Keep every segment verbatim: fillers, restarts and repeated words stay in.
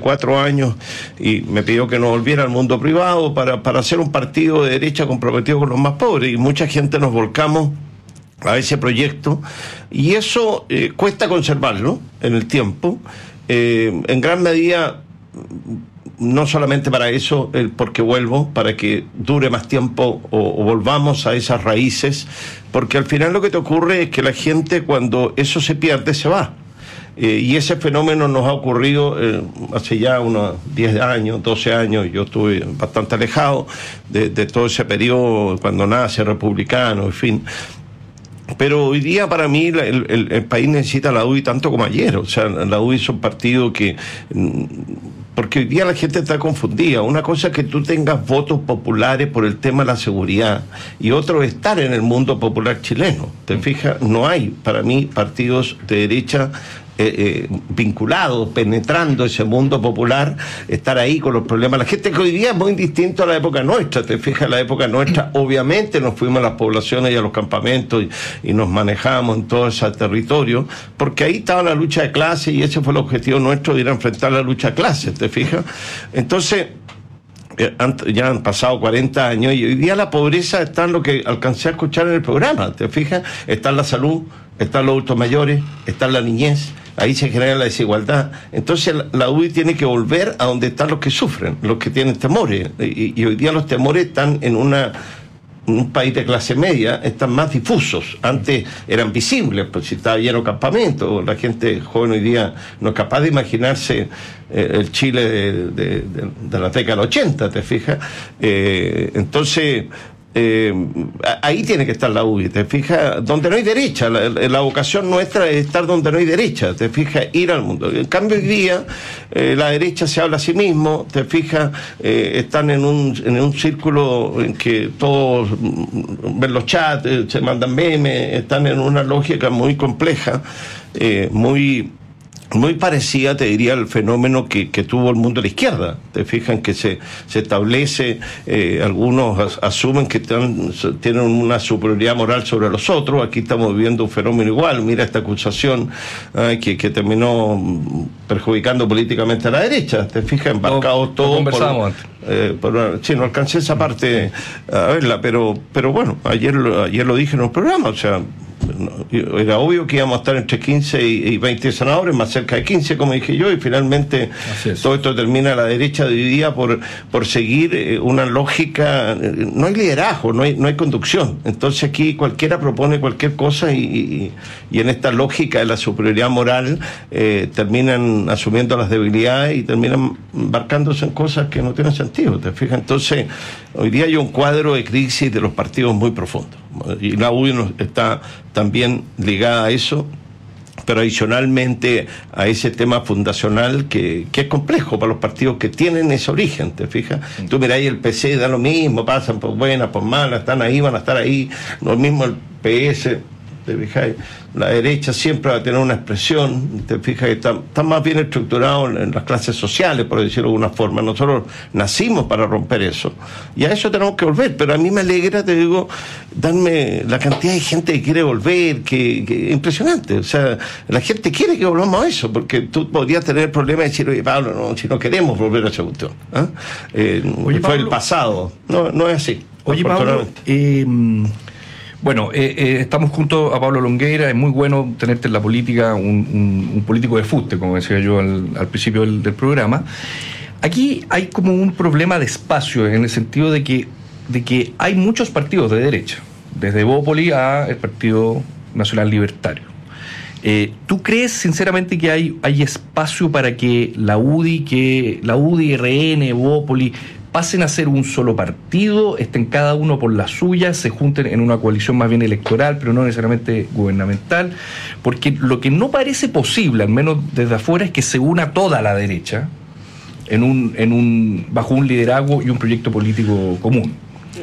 cuatro años y me pidió que no volviera al mundo privado para, para hacer un partido de derecha comprometido con los más pobres, y mucha gente nos volcamos a ese proyecto, y eso eh, cuesta conservarlo en el tiempo, eh, en gran medida no solamente para eso, eh, porque vuelvo, para que dure más tiempo o, o volvamos a esas raíces, porque al final lo que te ocurre es que la gente, cuando eso se pierde, se va. Eh, y ese fenómeno nos ha ocurrido eh, hace ya unos diez años, doce años. Yo estuve bastante alejado de, de todo ese periodo cuando nace Republicano, en fin. Pero hoy día para mí el, el, el país necesita la U D I tanto como ayer. O sea, la U D I es un partido que... Porque hoy día la gente está confundida. Una cosa es que tú tengas votos populares por el tema de la seguridad, y otro es estar en el mundo popular chileno. ¿Te fijas? No hay, para mí, partidos de derecha eh, eh, vinculados, penetrando ese mundo popular, estar ahí con los problemas. La gente que hoy día es muy distinto a la época nuestra. Te fijas, la época nuestra, obviamente nos fuimos a las poblaciones y a los campamentos y, y nos manejamos en todo ese territorio, porque ahí estaba la lucha de clases, y ese fue el objetivo nuestro, de ir a enfrentar la lucha de clases. ¿Te fijas? Entonces, eh, ya han pasado cuarenta años, y hoy día la pobreza está en lo que alcancé a escuchar en el programa. ¿Te fijas? Está en la salud, está en los adultos mayores, está en la niñez. Ahí se genera la desigualdad. Entonces la, la U D I tiene que volver a donde están los que sufren, los que tienen temores. Y, y hoy día los temores están en una... un país de clase media, están más difusos. Antes eran visibles, pues si estaba lleno de campamentos. La gente joven hoy día no es capaz de imaginarse eh, el Chile de, de, de, de la década del ochenta, ¿te fijas? Eh, entonces... Eh, ahí tiene que estar la U D I, ¿te fijas? Donde no hay derecha. La, la vocación nuestra es estar donde no hay derecha, ¿te fijas? Ir al mundo. En cambio, hoy día eh, la derecha se habla a sí mismo, ¿te fijas? Eh, están en un, en un círculo en que todos ven los chats, eh, se mandan memes, están en una lógica muy compleja, eh, muy... muy parecida, te diría, al fenómeno que, que tuvo el mundo de la izquierda. Te fijan que se, se establece, eh, algunos as, asumen que tan, tienen una superioridad moral sobre los otros. Aquí estamos viviendo un fenómeno igual. Mira esta acusación eh, que, que terminó perjudicando políticamente a la derecha. Te fijas, embarcados no, todos. Conversamos antes. Eh, por, sí, no alcancé esa parte a verla, pero, pero bueno, ayer, ayer lo dije en un programa, o sea, era obvio que íbamos a estar entre quince y veinte senadores, más cerca de quince, como dije yo, y finalmente todo esto termina a la derecha dividida por, por seguir una lógica. No hay liderazgo, no hay, no hay conducción. Entonces aquí cualquiera propone cualquier cosa, y, y, y en esta lógica de la superioridad moral eh, terminan asumiendo las debilidades y terminan embarcándose en cosas que no tienen sentido, ¿te fijas? Entonces hoy día hay un cuadro de crisis de los partidos muy profundo, y la U D I está también ligada a eso, pero adicionalmente a ese tema fundacional que, que es complejo para los partidos que tienen ese origen, ¿te fijas? Tú mirá, ahí el P C da lo mismo, pasan por buenas, por malas, están ahí, van a estar ahí, lo mismo el P S, ¿te fijas? La derecha siempre va a tener una expresión, te fijas, que está, está más bien estructurado en, en las clases sociales, por decirlo de alguna forma. Nosotros nacimos para romper eso, y a eso tenemos que volver. Pero a mí me alegra, te digo, darme la cantidad de gente que quiere volver, que, que impresionante. O sea, la gente quiere que volvamos a eso, porque tú podrías tener el problema de decir, oye, Pablo, no, si no queremos volver a esa cuestión, ¿eh? Eh, oye, fue Pablo, el pasado. No, no es así. Oye, Pablo, eh, bueno, eh, eh, estamos junto a Pablo Longueira. Es muy bueno tenerte en la política, un, un, un político de fuste, como decía yo al, al principio del, del programa. Aquí hay como un problema de espacio, en el sentido de que, de que hay muchos partidos de derecha, desde Evópoli a el Partido Nacional Libertario. Eh, ¿Tú crees sinceramente que hay, hay espacio para que la U D I, que la U D I, R N, Evópoli pasen a ser un solo partido, estén cada uno por la suya, se junten en una coalición más bien electoral, pero no necesariamente gubernamental? Porque lo que no parece posible, al menos desde afuera, es que se una toda la derecha en un, en un, bajo un liderazgo y un proyecto político común.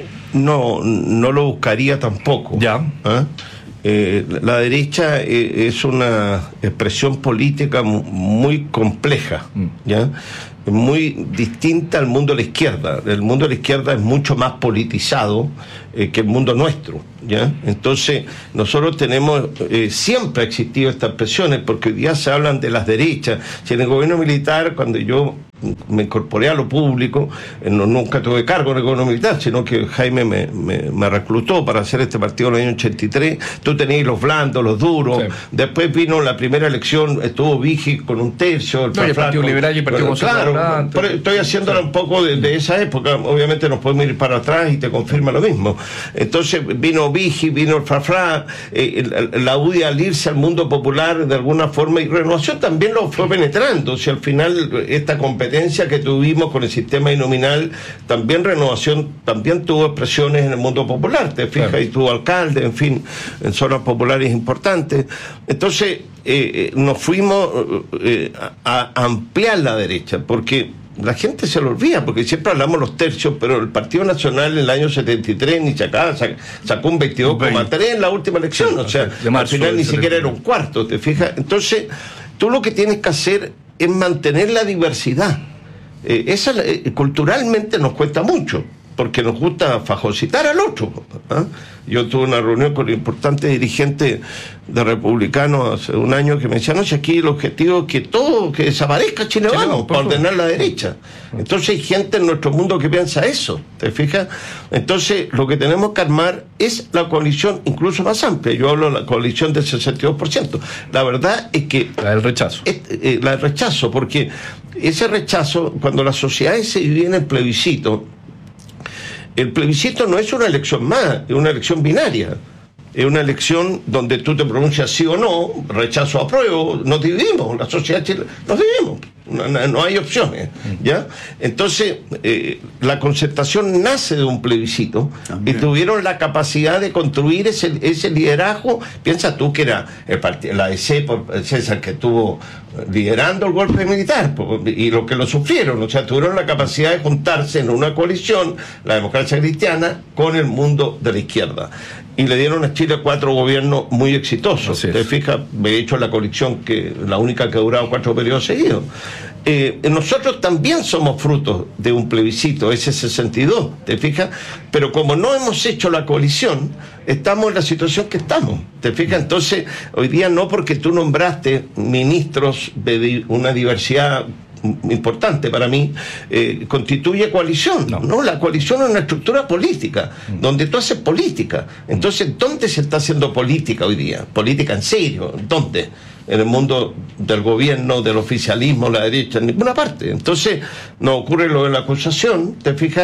No, no lo buscaría tampoco. Ya. ¿Eh? Eh, la derecha eh, es una expresión política muy compleja, mm. ¿ya? Muy distinta al mundo de la izquierda. El mundo de la izquierda es mucho más politizado eh, que el mundo nuestro, ¿ya? Entonces nosotros tenemos, eh, siempre ha existido estas presiones, porque hoy día se hablan de las derechas. Si en el gobierno militar, cuando yo me incorporé a lo público, no, nunca tuve cargo en el gobierno militar, sino que Jaime me, me, me reclutó para hacer este partido en el año ochenta y tres. Tú tenías los blandos, los duros, sí. Después vino la primera elección, estuvo Vigi con un tercio, el, no, el Partido Liberal y el Partido Conservador. Claro, por, estoy haciéndola sí. un poco de, de esa época, obviamente nos podemos ir para atrás y te confirma lo mismo. Entonces vino Vigi, vino el Frafra, eh, la, la U D I al irse al mundo popular de alguna forma, y Renovación también lo fue penetrando. O sea, al final esta competencia que tuvimos con el sistema binominal, también Renovación también tuvo expresiones en el mundo popular, te fijas, claro. Y tuvo alcalde, en fin, en zonas populares importantes. Entonces eh, nos fuimos eh, a, a ampliar la derecha, porque la gente se lo olvida, porque siempre hablamos los tercios, pero el Partido Nacional en el año setenta y tres ni sacaba, sacó un veintidós coma tres en la última elección, sí, o sea, al final ni siquiera era un cuarto, ¿te fijas? Entonces, tú lo que tienes que hacer es mantener la diversidad. Eh, esa eh, culturalmente nos cuesta mucho, porque nos gusta fagocitar al otro. ¿eh? Yo tuve una reunión con importantes dirigentes de republicanos hace un año que me decían, no, si aquí el objetivo es que todo, que desaparezca Chile Vamos, para ordenar la derecha. Entonces hay gente en nuestro mundo que piensa eso, ¿te fijas? Entonces lo que tenemos que armar es la coalición incluso más amplia. Yo hablo de la coalición del sesenta y dos por ciento. La verdad es que... La del rechazo. Es, eh, la del rechazo, porque ese rechazo, cuando las sociedades se dividen en plebiscito, el plebiscito no es una elección más, es una elección binaria. Es una elección donde tú te pronuncias sí o no, rechazo o apruebo, nos dividimos, la sociedad chilena, nos dividimos, no, no, no hay opciones, ¿ya? Entonces, eh, la Concertación nace de un plebiscito. También. Y tuvieron la capacidad de construir ese, ese liderazgo. Piensa tú que era el partido, la A D C, César, que estuvo liderando el golpe militar, y los que lo sufrieron, o sea, tuvieron la capacidad de juntarse en una coalición, la democracia cristiana, con el mundo de la izquierda. Y le dieron a Chile cuatro gobiernos muy exitosos. Te fijas, de hecho la coalición, que la única que ha durado cuatro periodos seguidos. Eh, nosotros también somos frutos de un plebiscito, ese sesenta y dos, ¿te fijas? Pero como no hemos hecho la coalición, estamos en la situación que estamos, ¿te fijas? Entonces, hoy día no, porque tú nombraste ministros de una diversidad importante para mí, eh, constituye coalición. No. no, la coalición es una estructura política, mm. donde tú haces política. Entonces, ¿dónde se está haciendo política hoy día? Política en serio, ¿dónde? En el mundo del gobierno, del oficialismo, la derecha, en ninguna parte. Entonces, no ocurre lo de la acusación, ¿te fijas?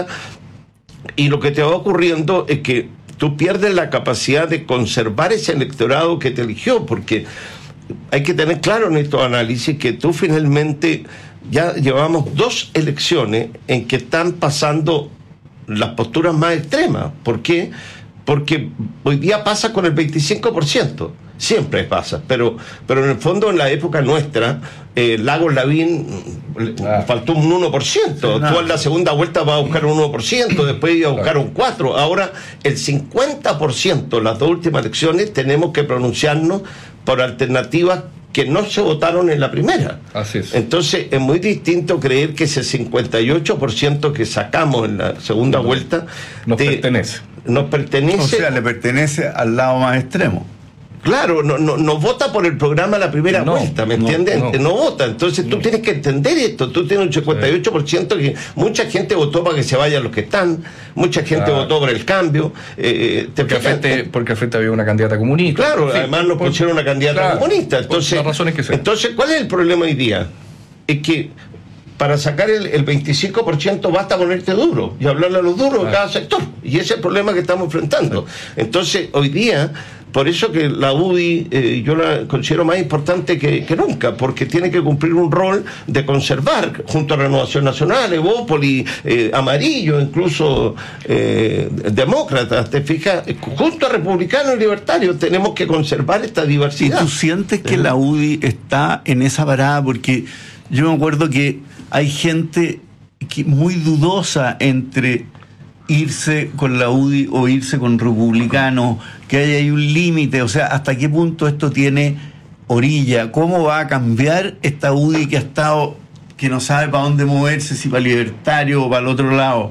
Y lo que te va ocurriendo es que tú pierdes la capacidad de conservar ese electorado que te eligió, porque hay que tener claro en estos análisis que tú finalmente ya llevamos dos elecciones en que están pasando las posturas más extremas. ¿Por qué? Porque hoy día pasa con el veinticinco por ciento. Siempre pasa, pero pero en el fondo, en la época nuestra, eh, Lagos Lavín ah. faltó un uno por ciento. Sí, no. Tú en la segunda vuelta vas a buscar un uno por ciento, después ibas a buscar un cuatro por ciento. Ahora, el cincuenta por ciento, las dos últimas elecciones, tenemos que pronunciarnos por alternativas que no se votaron en la primera. Así es. Entonces, es muy distinto creer que ese cincuenta y ocho por ciento que sacamos en la segunda no, vuelta nos te, pertenece. Nos pertenece. O sea, le pertenece al lado más extremo. Claro, no, no, no vota por el programa la primera no, vuelta, ¿me no, entiendes? No. no vota. Entonces tú no. tienes que entender esto. Tú tienes un cincuenta y ocho por ciento que mucha gente votó para que se vayan los que están, mucha gente claro. votó por el cambio. Eh, te porque, afecte, porque afecte había una candidata comunista. Claro, sí, además nos pusieron una candidata claro, comunista. Entonces, las razones que sea. Entonces, ¿cuál es el problema hoy día? Es que para sacar el, el veinticinco por ciento basta ponerte duro y hablarle a los duros de cada sector. Y ese es el problema que estamos enfrentando. Entonces, hoy día, por eso que la U D I eh, yo la considero más importante que, que nunca, porque tiene que cumplir un rol de conservar, junto a Renovación Nacional, Evópoli, eh, Amarillo, incluso eh, Demócratas, te fijas, junto a Republicanos y Libertarios, tenemos que conservar esta diversidad. ¿Y tú sientes que la U D I está en esa parada? Porque yo me acuerdo que hay gente que muy dudosa entre irse con la U D I o irse con Republicanos, que hay, hay un límite, o sea, ¿hasta qué punto esto tiene orilla? ¿Cómo va a cambiar esta U D I que ha estado, que no sabe para dónde moverse, si para Libertario o para el otro lado?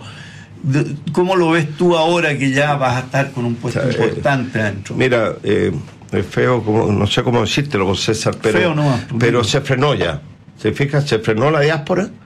¿Cómo lo ves tú ahora que ya vas a estar con un puesto o sea, importante eh, adentro? Mira, eh, es feo, como, no sé cómo decírtelo, César, pero, feo no, pero se frenó ya. ¿Se fija? Se frenó la diáspora.